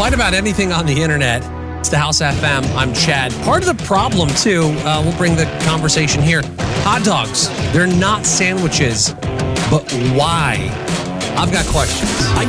Fight about anything on the internet. It's the House FM. I'm Chad. Part of the problem, too, we'll bring the conversation here. Hot dogs, they're not sandwiches. But why? I've got questions. I